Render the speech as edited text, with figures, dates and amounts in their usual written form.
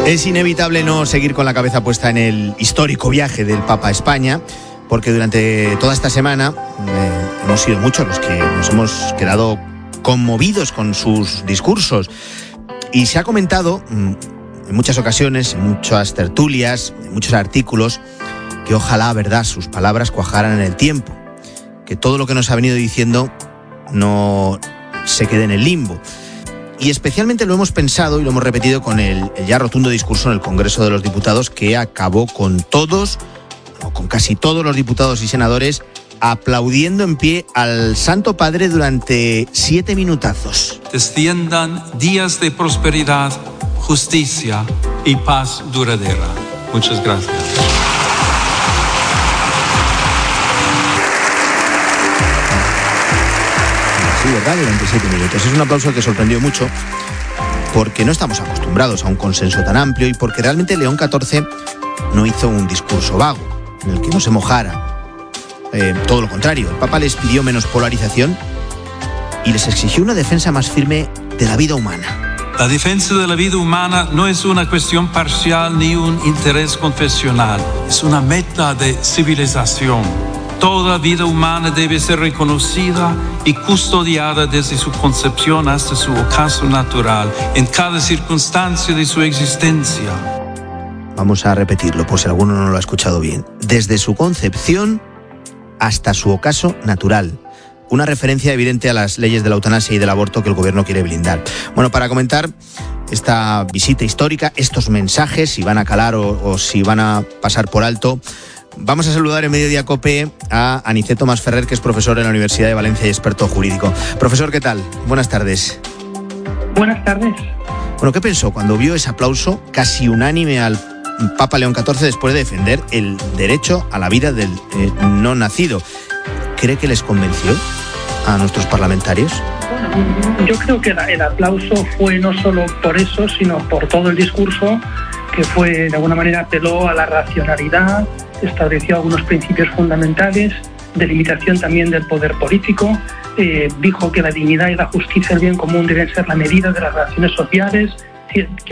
Es inevitable no seguir con la cabeza puesta en el histórico viaje del Papa a España, porque durante toda esta semana hemos sido muchos los que nos hemos quedado conmovidos con sus discursos. Y se ha comentado en muchas ocasiones, en muchas tertulias, en muchos artículos, que ojalá, verdad, sus palabras cuajaran en el tiempo, que todo lo que nos ha venido diciendo no se quede en el limbo. Y especialmente lo hemos pensado y lo hemos repetido con el ya rotundo discurso en el Congreso de los Diputados, que acabó con casi todos los diputados y senadores aplaudiendo en pie al Santo Padre durante 7 minutazos. Desciendan días de prosperidad, justicia y paz duradera. Muchas gracias. Sí, ¿verdad? Durante 7 minutos. Es un aplauso que sorprendió mucho porque no estamos acostumbrados a un consenso tan amplio y porque realmente León XIV no hizo un discurso vago en el que no se mojara. Todo lo contrario, el Papa les pidió menos polarización y les exigió una defensa más firme de la vida humana. La defensa de la vida humana no es una cuestión parcial ni un interés confesional, es una meta de civilización. Toda vida humana debe ser reconocida y custodiada desde su concepción hasta su ocaso natural, en cada circunstancia de su existencia. Vamos a repetirlo por si alguno no lo ha escuchado bien. Desde su concepción hasta su ocaso natural. Una referencia evidente a las leyes de la eutanasia y del aborto que el gobierno quiere blindar. Bueno, para comentar esta visita histórica, estos mensajes, si van a calar o si van a pasar por alto, vamos a saludar en Mediodía COPE a Aniceto Masferrer, que es profesor en la Universidad de Valencia y experto jurídico. Profesor, ¿qué tal? Buenas tardes. Buenas tardes. Bueno, ¿qué pensó cuando vio ese aplauso casi unánime al Papa León XIV después de defender el derecho a la vida del no nacido? ¿Cree que les convenció a nuestros parlamentarios? Bueno, yo creo que el aplauso fue no solo por eso, sino por todo el discurso, que fue, de alguna manera, apeló a la racionalidad, estableció algunos principios fundamentales, de limitación también del poder político, dijo que la dignidad y la justicia y el bien común deben ser la medida de las relaciones sociales.